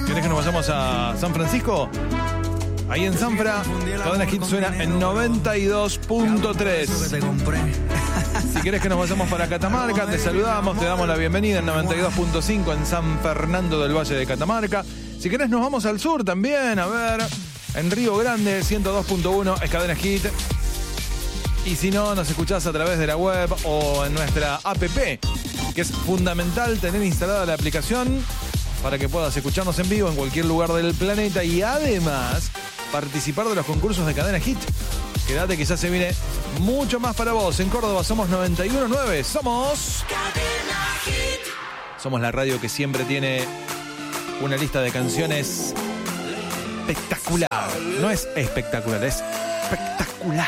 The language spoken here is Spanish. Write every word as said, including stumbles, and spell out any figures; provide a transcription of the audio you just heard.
¿Querés que nos vayamos a San Francisco? Ahí en Sanfra, Cadena Hit suena en noventa y dos punto tres. Si querés que nos vayamos para Catamarca, te saludamos, te damos la bienvenida en noventa y dos punto cinco en San Fernando del Valle de Catamarca. Si querés nos vamos al sur también, a ver, en Río Grande, ciento dos punto uno es Cadena Hit. Y si no, nos escuchás a través de la web o en nuestra app, que es fundamental tener instalada la aplicación para que puedas escucharnos en vivo en cualquier lugar del planeta y además participar de los concursos de Cadena Hit. Quédate que ya se viene mucho más para vos. En Córdoba somos noventa y uno punto nueve. Somos Cadena Hit. Somos la radio que siempre tiene una lista de canciones espectacular. No es espectacular, es espectacular.